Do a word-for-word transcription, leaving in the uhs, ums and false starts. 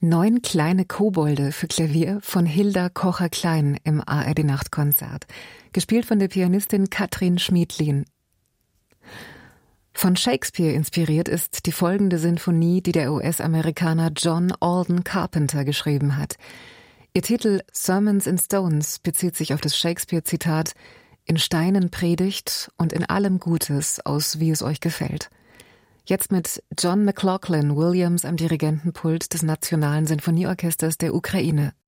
Neun kleine Kobolde für Klavier von Hilda Kocher-Klein im A R D-Nachtkonzert, gespielt von der Pianistin Katrin Schmiedlin. Von Shakespeare inspiriert ist die folgende Sinfonie, die der U S-Amerikaner John Alden Carpenter geschrieben hat. Ihr Titel Sermons in Stones bezieht sich auf das Shakespeare-Zitat »In Steinen predigt und in allem Gutes aus, wie es euch gefällt«. Jetzt mit John McLaughlin Williams am Dirigentenpult des Nationalen Sinfonieorchesters der Ukraine.